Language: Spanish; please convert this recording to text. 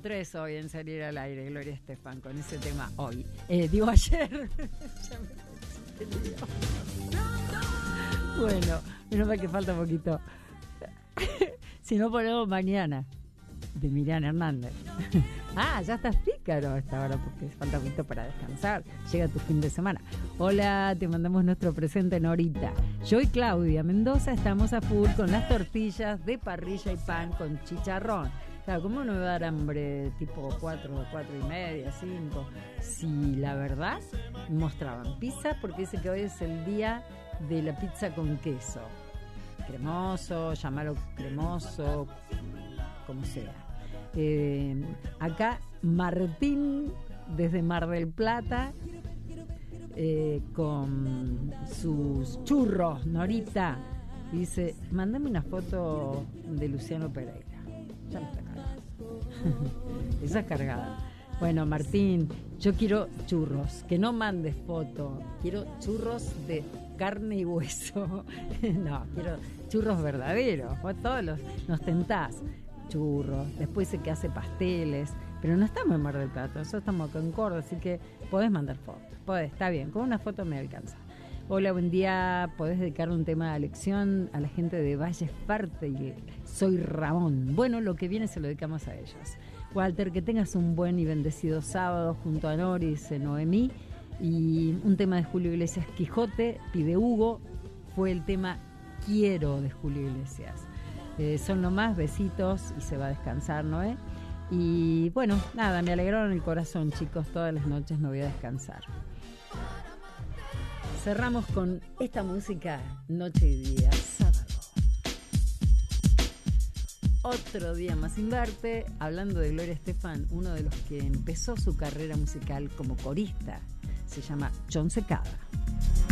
3 hoy en salir al aire, Gloria Estefan, con ese tema hoy. Digo ayer. Ya me lío. Bueno, menos mal que falta poquito. Si no ponemos mañana, de Miriam Hernández. Ya estás pícaro a esta hora porque falta poquito para descansar. Llega tu fin de semana. Hola, te mandamos nuestro presente, Norita. Yo y Claudia Mendoza estamos a full con las tortillas de parrilla y pan con chicharrón. Claro, ¿cómo no me va a dar hambre tipo 4 y media, 5? Si la verdad mostraban pizza, porque dice que hoy es el día de la pizza con queso. Cremoso, llamarlo cremoso, como sea. Acá Martín desde Mar del Plata con sus churros, Norita, y dice, mándame una foto de Luciano Pereira. Ya me está cargada. Esa es cargada. Bueno, Martín, yo quiero churros, que no mandes foto, quiero churros de carne y hueso. No, quiero churros verdaderos. Vos todos nos tentás. Churros, después sé que hace pasteles, pero no estamos en Mar del Plata, nosotros estamos acá en Córdoba, así que podés mandar fotos, está bien, con una foto me alcanza. Hola, buen día, podés dedicar un tema de lección a la gente de Valle Esparta y soy Ramón. Bueno, lo que viene se lo dedicamos a ellos. Walter, que tengas un buen y bendecido sábado junto a Noris, Noemí, y un tema de Julio Iglesias, Quijote, pide Hugo, fue el tema Quiero de Julio Iglesias. Son nomás, besitos y se va a descansar, ¿no? Y bueno, nada, me alegraron el corazón, chicos, todas las noches no voy a descansar. Cerramos con esta música, noche y día, sábado. Otro día más sin verte, hablando de Gloria Estefan, uno de los que empezó su carrera musical como corista, se llama John Secada.